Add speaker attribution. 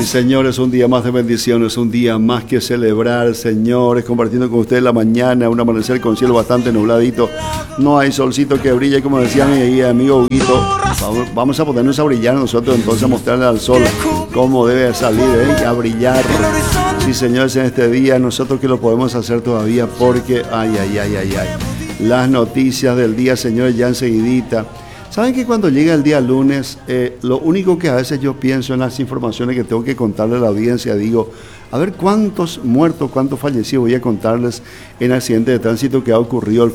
Speaker 1: Señor, es un día más de bendiciones, un día más que celebrar, Señor, compartiendo con ustedes la mañana, un amanecer con cielo bastante nubladito, no hay solcito que brille, como decía mi amigo Huguito. Vamos a ponernos a brillar nosotros, entonces a mostrarle al sol cómo debe salir, y a brillar. Sí, señores, en este día nosotros que lo podemos hacer todavía porque, las noticias del día, señores, ya enseguidita. ¿Saben que cuando llega el día lunes, lo único que a veces yo pienso en las informaciones que tengo que contarle a la audiencia, digo, a ver cuántos muertos, cuántos fallecidos voy a contarles en accidente de tránsito que ha ocurrido